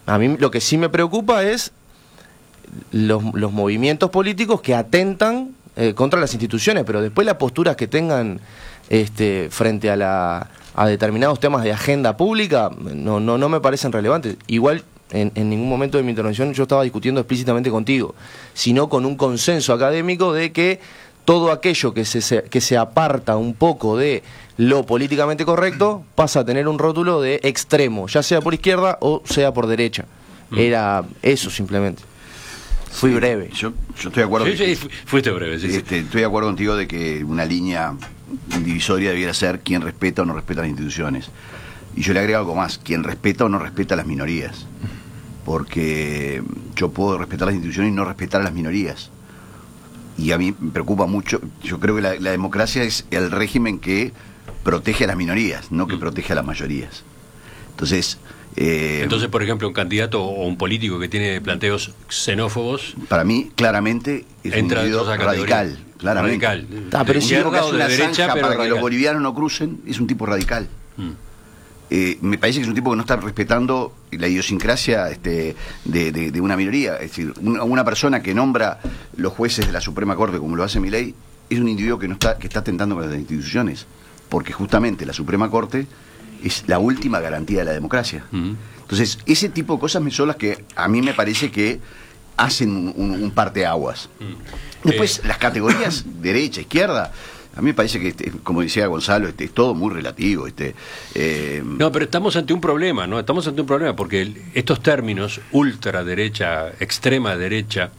A mí lo que sí me preocupa es los movimientos políticos que atentan contra las instituciones, pero después las posturas que tengan frente a determinados temas de agenda pública no me parecen relevantes. Igual en ningún momento de mi intervención yo estaba discutiendo explícitamente contigo, sino con un consenso académico de que todo aquello que se aparta un poco de lo políticamente correcto pasa a tener un rótulo de extremo, ya sea por izquierda o sea por derecha. Era eso simplemente. Fui breve. Yo estoy de acuerdo. Sí, fuiste breve. Sí. Estoy de acuerdo contigo de que una línea divisoria debiera ser quién respeta o no respeta las instituciones. Y yo le agrego algo más: quién respeta o no respeta a las minorías. Porque yo puedo respetar las instituciones y no respetar a las minorías. Y a mí me preocupa mucho. Yo creo que la democracia es el régimen que protege a las minorías, no que protege a las mayorías. Entonces, por ejemplo, un candidato o un político que tiene planteos xenófobos, para mí, claramente, es un individuo radical. Claramente. Radical. Pero un tipo que hace una derecha, zanja pero para radical. que los bolivianos no crucen, es un tipo radical. Me parece que es un tipo que no está respetando la idiosincrasia de una minoría. Es decir, una persona que nombra los jueces de la Suprema Corte, como lo hace Milei, es un individuo que está atentando contra las instituciones, porque justamente la Suprema Corte es la última garantía de la democracia. Entonces, ese tipo de cosas son las que a mí me parece que hacen un parteaguas. Después, las categorías derecha, izquierda, a mí me parece que, como decía Gonzalo, es todo muy relativo. No, pero estamos ante un problema, ¿no? Estamos ante un problema porque estos términos, ultraderecha, extrema derecha,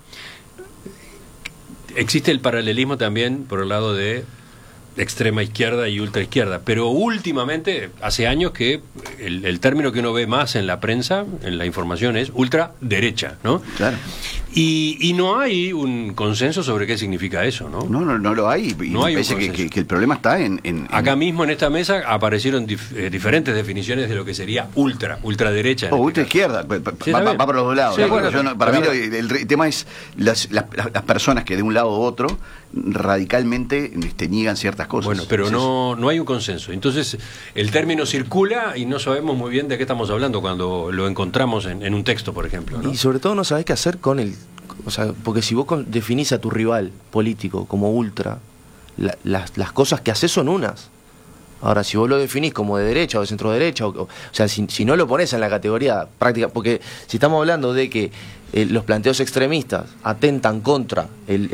existe el paralelismo también por el lado de extrema izquierda y ultra izquierda, pero últimamente, hace años que el término que uno ve más en la prensa, en la información, es ultraderecha, ¿no? Claro. Y no hay un consenso sobre qué significa eso, ¿no? No lo hay. Y no me hay parece que el problema está en... Acá mismo en esta mesa aparecieron diferentes definiciones de lo que sería ultraderecha. O ultra izquierda, va por los dos lados. Sí, bueno, para mí el tema es las personas que de un lado u otro radicalmente niegan ciertas cosas. Bueno, pero no hay un consenso. Entonces, el término circula y no sabemos muy bien de qué estamos hablando cuando lo encontramos en un texto, por ejemplo, ¿no? Y sobre todo no sabés qué hacer con porque si vos definís a tu rival político como ultra, las cosas que haces son unas. Ahora, si vos lo definís como de derecha o de centro derecha, o sea, si no lo pones en la categoría práctica, porque si estamos hablando de que los planteos extremistas atentan contra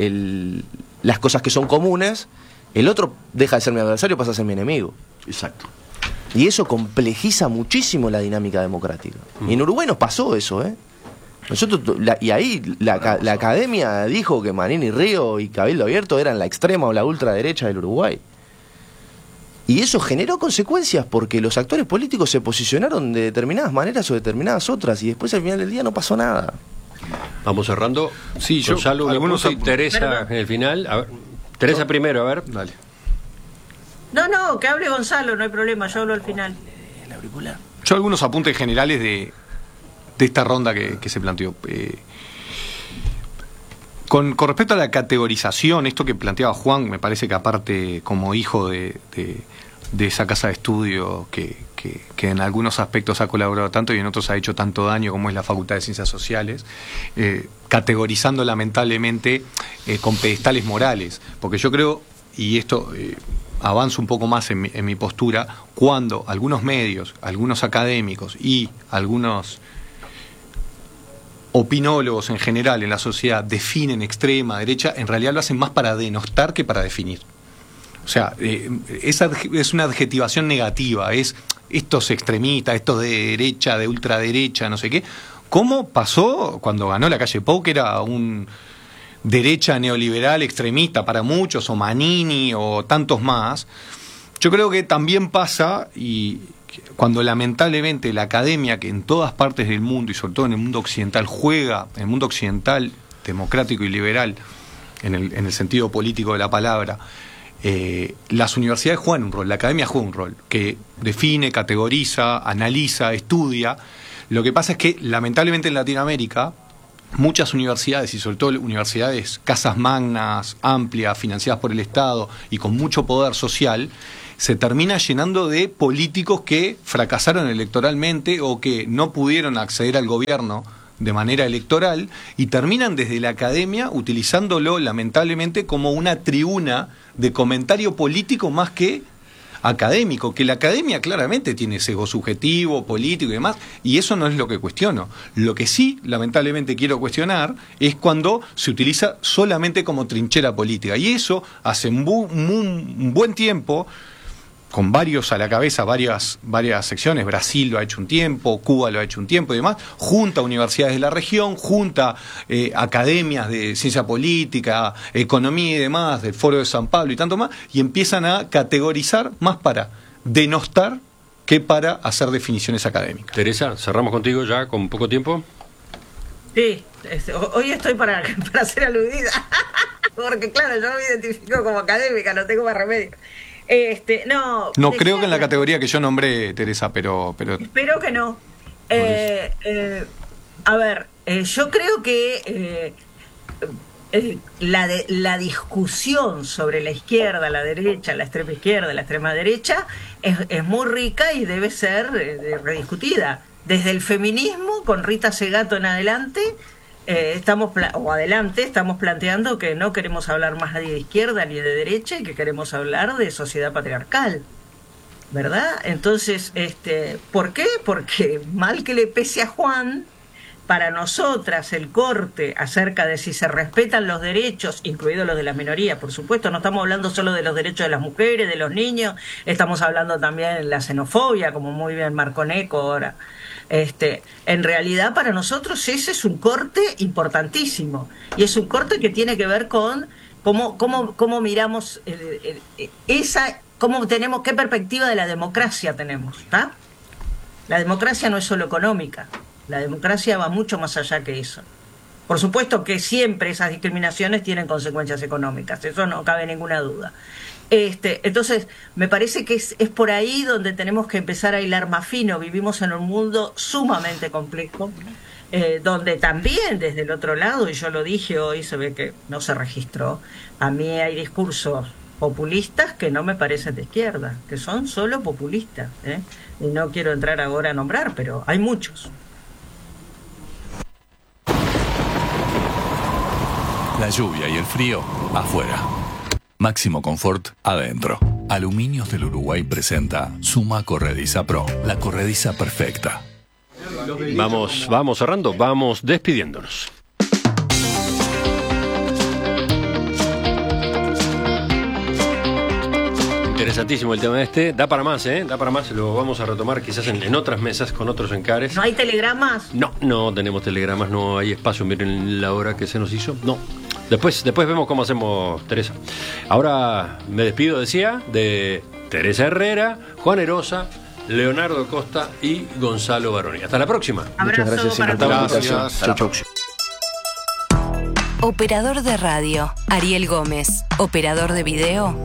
las cosas que son comunes, el otro deja de ser mi adversario y pasa a ser mi enemigo. Exacto. Y eso complejiza muchísimo la dinámica democrática. Y en Uruguay nos pasó eso, y ahí la academia dijo que Manini Río y Cabildo Abierto eran la extrema o la ultraderecha del Uruguay. Y eso generó consecuencias porque los actores políticos se posicionaron de determinadas maneras o determinadas otras, y después al final del día no pasó nada. Vamos cerrando. Sí, Gonzalo, algunos y Teresa en el final. A ver, Teresa primero, a ver. Dale. No, que hable Gonzalo, no hay problema, yo hablo al final. El auricular. Yo algunos apuntes generales de esta ronda que se planteó. Con respecto a la categorización, esto que planteaba Juan, me parece que aparte como hijo de esa casa de estudio que en algunos aspectos ha colaborado tanto y en otros ha hecho tanto daño como es la Facultad de Ciencias Sociales, categorizando lamentablemente con pedestales morales, porque yo creo, y esto avanzo un poco más en mi postura, cuando algunos medios, algunos académicos y algunos opinólogos en general en la sociedad definen extrema, derecha, en realidad lo hacen más para denostar que para definir. O sea, es una adjetivación negativa, es estos extremistas, estos de derecha, de ultraderecha, no sé qué. ¿Cómo pasó cuando ganó la calle Pou, que era un derecha neoliberal extremista para muchos, o Manini, o tantos más? Yo creo que también pasa, y cuando lamentablemente la academia, que en todas partes del mundo, y sobre todo en el mundo occidental, juega, en el mundo occidental democrático y liberal, en el sentido político de la palabra, las universidades juegan un rol, la academia juega un rol, que define, categoriza, analiza, estudia. Lo que pasa es que lamentablemente en Latinoamérica muchas universidades, y sobre todo universidades, casas magnas, amplias, financiadas por el Estado y con mucho poder social, se termina llenando de políticos que fracasaron electoralmente o que no pudieron acceder al gobierno de manera electoral y terminan desde la academia utilizándolo lamentablemente como una tribuna de comentario político más que académico, que la academia claramente tiene sesgo subjetivo, político y demás, y eso no es lo que cuestiono. Lo que sí, lamentablemente, quiero cuestionar es cuando se utiliza solamente como trinchera política, y eso hace un buen tiempo, con varios a la cabeza, varias secciones. Brasil lo ha hecho un tiempo, Cuba lo ha hecho un tiempo y demás, junta universidades de la región, junta academias de ciencia política, economía y demás, del Foro de San Pablo y tanto más, y empiezan a categorizar más para denostar que para hacer definiciones académicas. Teresa, cerramos contigo ya con poco tiempo. Sí, hoy estoy para ser aludida, porque claro, yo me identifico como académica, no tengo más remedio. No creo que en la categoría que yo nombré, Teresa, pero espero que no. A ver, yo creo que la discusión sobre la izquierda, la derecha, la extrema izquierda, la extrema derecha es muy rica y debe ser rediscutida. Desde el feminismo, con Rita Segato en adelante, estamos planteando que no queremos hablar más ni de izquierda ni de derecha y que queremos hablar de sociedad patriarcal, ¿verdad? Entonces, ¿por qué? Porque mal que le pese a Juan, para nosotras el corte acerca de si se respetan los derechos, incluidos los de las minorías, por supuesto, no estamos hablando solo de los derechos de las mujeres, de los niños, estamos hablando también de la xenofobia, como muy bien marcó Neco ahora. En realidad para nosotros ese es un corte importantísimo y es un corte que tiene que ver con cómo miramos qué perspectiva de la democracia tenemos, ¿tá? La democracia no es solo económica, la democracia va mucho más allá que eso. Por supuesto que siempre esas discriminaciones tienen consecuencias económicas, eso no cabe ninguna duda. Entonces, me parece que es por ahí donde tenemos que empezar a hilar más fino. Vivimos en un mundo sumamente complejo, donde también desde el otro lado, y yo lo dije hoy, se ve que no se registró, a mí hay discursos populistas que no me parecen de izquierda, que son solo populistas, y no quiero entrar ahora a nombrar, pero hay muchos. La lluvia y el frío afuera. Máximo confort adentro. Aluminios del Uruguay presenta Suma Corrediza Pro, la corrediza perfecta. Vamos cerrando, vamos despidiéndonos. Interesantísimo el tema da para más, da para más, lo vamos a retomar quizás en otras mesas con otros encares. ¿No hay telegramas? No tenemos telegramas, no hay espacio, miren la hora que se nos hizo, no. Después vemos cómo hacemos, Teresa. Ahora me despido, decía, de Teresa Herrera, Juan Erosa, Leonardo Costa y Gonzalo Baroni. Hasta la próxima. Abrazo. Muchas gracias, encantado de la invitación. Chau. Operador de radio, Ariel Gómez. Operador de video,